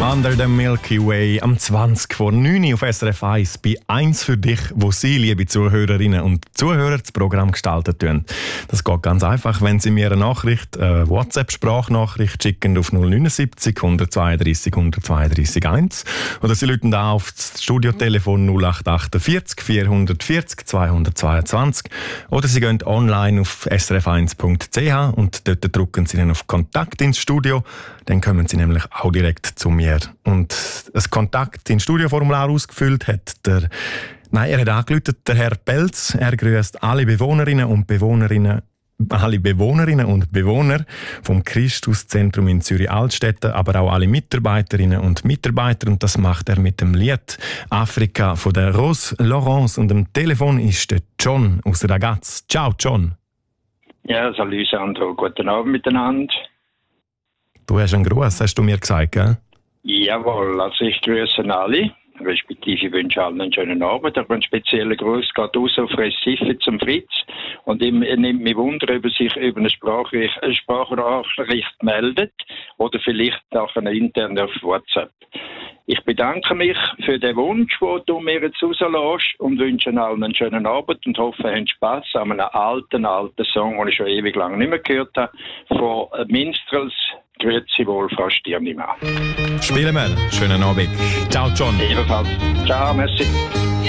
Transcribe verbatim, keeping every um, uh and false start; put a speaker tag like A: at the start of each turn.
A: Under the Milky Way am zwanzig vor neun auf S R F eins bei «Eins für dich», wo Sie, liebe Zuhörerinnen und Zuhörer, das Programm gestaltet tun. Das geht ganz einfach, wenn Sie mir eine Nachricht, eine WhatsApp-Sprachnachricht schicken auf null neun sieben null eins zwei drei null zwei drei eins oder Sie rufen da auf das Studiotelefon null acht acht vier vier vier vier zwei zwei zwei oder Sie gehen online auf s r f eins punkt c h und dort drücken Sie dann auf «Kontakt ins Studio». Dann kommen Sie nämlich auch direkt zu mir. Und das Kontakt ins Studioformular ausgefüllt hat der, nein, er hat angerufen, der Herr Pelz. Er grüßt alle Bewohnerinnen und Bewohnerinnen, alle Bewohnerinnen und Bewohner vom Christuszentrum in Zürich-Altstetten, aber auch alle Mitarbeiterinnen und Mitarbeiter. Und das macht er mit dem Lied «Afrika» von der Rose Laurence. Und am Telefon ist der John aus Ragaz. Ciao, John.
B: Ja, salut Sandro. Guten Abend miteinander.
A: Du hast einen Gruß, hast du mir gesagt, gell?
B: Jawohl, also ich grüße alle, respektive wünsche allen einen schönen Abend. Aber ein spezieller Gruß geht raus auf Recife zum Fritz. Und ihm nimmt mich Wunder, ob er sich über eine Sprachnachricht, eine Sprachnachricht meldet oder vielleicht auch eine interne auf WhatsApp. Ich bedanke mich für den Wunsch, den du mir jetzt rauslässt und wünsche allen einen schönen Abend und hoffe, ihr habt Spass an einem alten, alten Song, den ich schon ewig lang nicht mehr gehört habe, von Minstrels. Grüezi wohl, Frau Stirnimann.
A: Spielen wir. Schönen Abend. Ciao, John.
B: Ebenfalls. Ciao, merci.